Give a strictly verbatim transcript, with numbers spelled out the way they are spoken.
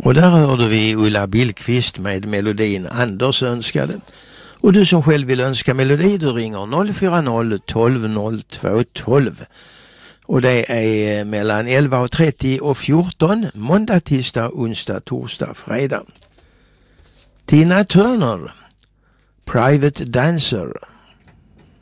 Och där hörde vi Ulla Billqvist med melodin Anders önskade. Och du som själv vill önska melodi, du ringer noll fyra noll tolv noll två tolv. Och det är mellan elva och trettio och fjorton, måndag, tisdag, onsdag, torsdag, fredag. Tina Turner, Private Dancer.